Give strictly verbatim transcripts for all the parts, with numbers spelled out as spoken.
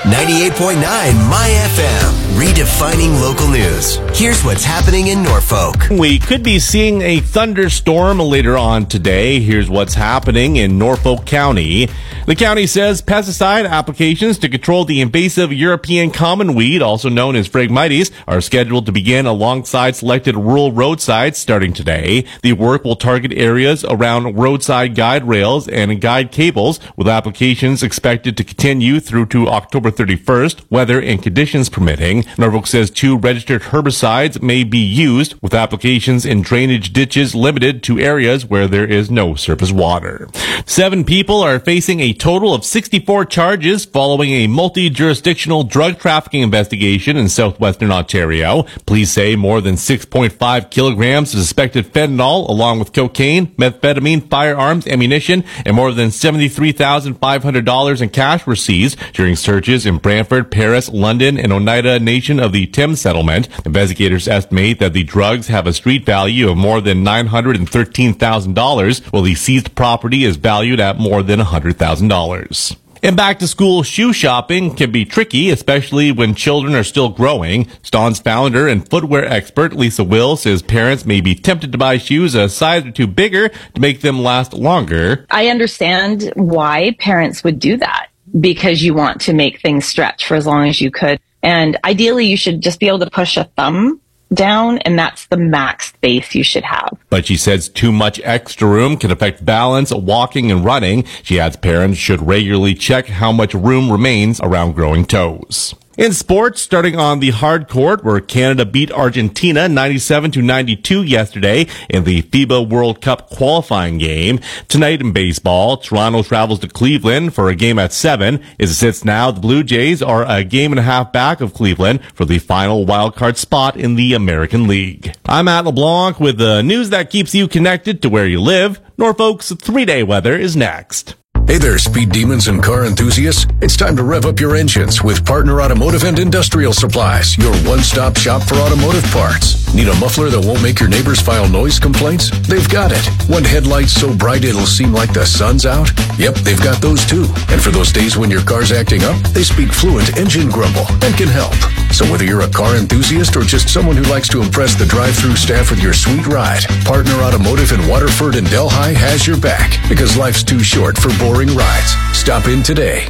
ninety-eight point nine My F M, redefining local news. Here's what's happening in Norfolk. We could be seeing a thunderstorm later on today. Here's what's happening in Norfolk County. The county says pesticide applications to control the invasive European common weed, also known as Phragmites, are scheduled to begin alongside selected rural roadsides starting today. The work will target areas around roadside guide rails and guide cables, with applications expected to continue through to October thirty-first, weather and conditions permitting. Norfolk says two registered herbicides may be used, with applications in drainage ditches limited to areas where there is no surface water. Seven people are facing a total of sixty-four charges following a multi-jurisdictional drug trafficking investigation in southwestern Ontario. Police say more than six point five kilograms of suspected fentanyl, along with cocaine, methamphetamine, firearms, ammunition, and more than seventy-three thousand five hundred dollars in cash were seized during searches in Brantford, Paris, London, and Oneida Nation of the Thames settlement. Investigators estimate that the drugs have a street value of more than nine hundred thirteen thousand dollars, while the seized property is valued at more than one hundred thousand dollars. And back-to-school shoe shopping can be tricky, especially when children are still growing. Staun's founder and footwear expert Lisa Will says parents may be tempted to buy shoes a size or two bigger to make them last longer. I understand why parents would do that, because you want to make things stretch for as long as you could. And ideally, you should just be able to push a thumb down, and that's the max space you should have. But she says too much extra room can affect balance, walking, and running. She adds parents should regularly check how much room remains around growing toes. In sports, starting on the hard court, where Canada beat Argentina ninety-seven to ninety-two yesterday in the FIBA World Cup qualifying game. Tonight in baseball, Toronto travels to Cleveland for a game at seven. As it sits now, the Blue Jays are a game and a half back of Cleveland for the final wildcard spot in the American League. I'm Matt LeBlanc with the news that keeps you connected to where you live. Norfolk's three-day weather is next. Hey there, speed demons and car enthusiasts. It's time to rev up your engines with Partner Automotive and Industrial Supplies, your one-stop shop for automotive parts. Need a muffler that won't make your neighbors file noise complaints? They've got it. Want headlights so bright it'll seem like the sun's out? Yep, they've got those too. And for those days when your car's acting up, they speak fluent engine grumble and can help. So whether you're a car enthusiast or just someone who likes to impress the drive-thru staff with your sweet ride, Partner Automotive in Waterford and Delhi has your back, because life's too short for boring rides. Stop in today.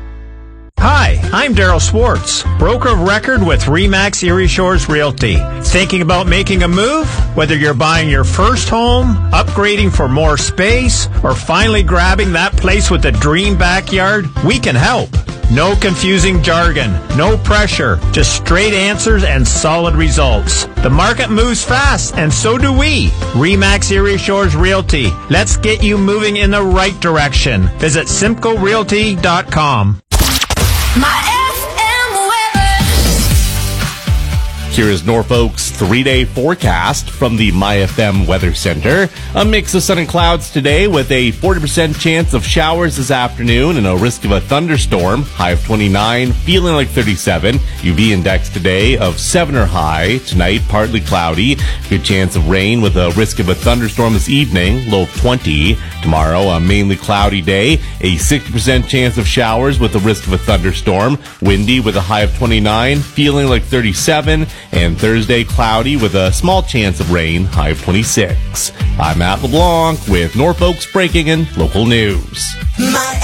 Hi, I'm Daryl Swartz, broker of record with Remax Erie Shores Realty. Thinking about making a move? Whether you're buying your first home, upgrading for more space, or finally grabbing that place with the dream backyard, we can help. No confusing jargon, no pressure, just straight answers and solid results. The market moves fast, and so do we. Remax Erie Shores Realty. Let's get you moving in the right direction. Visit simcoe realty dot com. My F M weather. Here is Norfolk's three-day forecast from the My F M Weather Center. A mix of sun and clouds today with a forty percent chance of showers this afternoon and a risk of a thunderstorm. High of twenty-nine, feeling like thirty-seven. U V index today of seven or high. Tonight, partly cloudy. Good chance of rain with a risk of a thunderstorm this evening. Low of twenty. Tomorrow, a mainly cloudy day. A sixty percent chance of showers with a risk of a thunderstorm. Windy with a high of twenty-nine, feeling like thirty-seven. And Thursday, cloudy with a small chance of rain, high of twenty-six. I'm Matt LeBlanc with Norfolk's breaking and local news. My